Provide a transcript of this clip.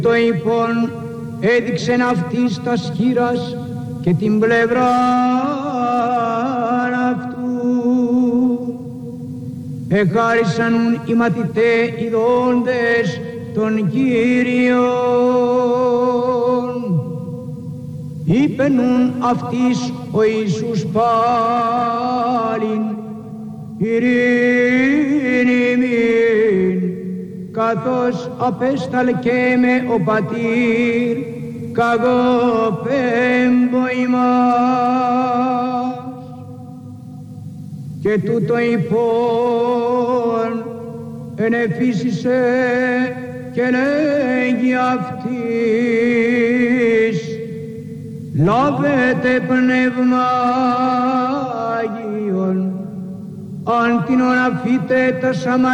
Το λοιπόν έδειξεν αυτής τας χείρας και την πλευρά αυτού. Εχάρισαν οι μαθηταί ειδώντες των Κύριων. Είπενουν αυτής ο Ιησούς πάλιν, ειρήνη μην, καθώς απέσταλκε με ο Πατήρ, καγοπέμπω ημάς. Και τούτο υπόν ενεφύσισε και λέγει αυτής, λάβετε πνεύμα Άγιον, αν την οναφείτε τα